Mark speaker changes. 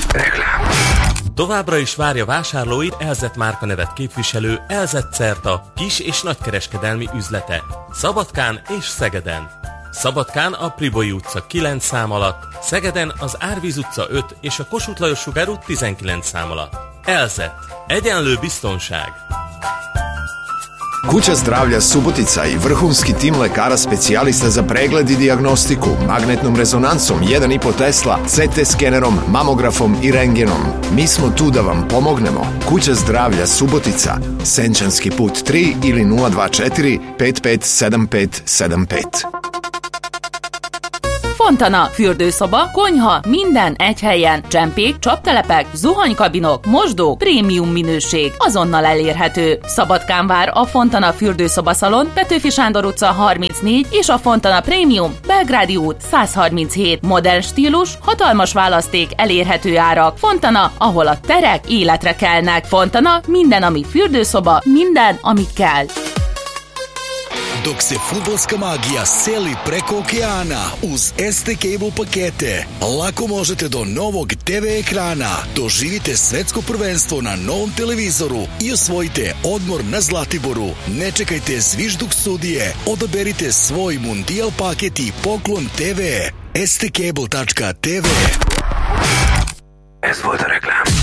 Speaker 1: Reklám.
Speaker 2: Továbbra is várja vásárlóit Elzett márkanevet képviselő Elzett Certa kis- és nagykereskedelmi üzlete Szabadkán és Szegeden. Szabadkán a Priboi utca 9 szám alatt, Szegeden az Árvíz utca 5 és a Kossuth Lajos Sugár út 19 szám alatt. Elzett. Egyenlő biztonság.
Speaker 3: Kuća zdravlja Subotica i vrhunski tim lekara specijalista za pregled i dijagnostiku, magnetnom rezonancom 1,5 Tesla, CT skenerom, mamografom i rengenom. Mi smo tu da vam pomognemo. Kuća zdravlja Subotica, Senčanski put 3 ili 024 557575.
Speaker 4: Fontana, fürdőszoba, konyha, minden egy helyen. Csempék, csaptelepek, zuhanykabinok, mosdók, prémium minőség. Azonnal elérhető. Szabadkán vár a Fontana fürdőszoba szalon, Petőfi Sándor utca 34 és a Fontana Prémium, Belgrádi út 137. Modern stílus, hatalmas választék, elérhető árak. Fontana, ahol a terek életre kelnek. Fontana, minden, ami fürdőszoba, minden, ami kell.
Speaker 5: Dok se fudbalska magija seli preko okeana uz ST Cable pakete, lako možete do novog TV ekrana. Doživite svetsko prvenstvo na novom televizoru i osvojite odmor na Zlatiboru. Ne čekajte zvižduk studije. Odaberite svoj Mundijal paket i poklon TV. stcable.tv.
Speaker 1: Ez volt a reklám.